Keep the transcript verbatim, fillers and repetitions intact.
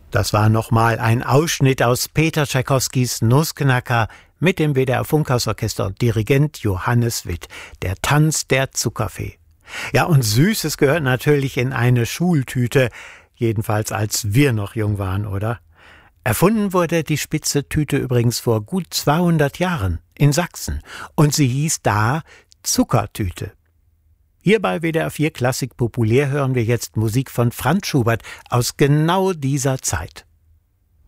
Das war nochmal ein Ausschnitt aus Peter Tschaikowskis Nussknacker mit dem W D R Funkhausorchester und Dirigent Johannes Witt, der Tanz der Zuckerfee. Ja, und Süßes gehört natürlich in eine Schultüte, jedenfalls als wir noch jung waren, oder? Erfunden wurde die spitze Tüte übrigens vor gut zweihundert Jahren in Sachsen und sie hieß da Zuckertüte. Hier bei W D R vier Klassik populär hören wir jetzt Musik von Franz Schubert aus genau dieser Zeit.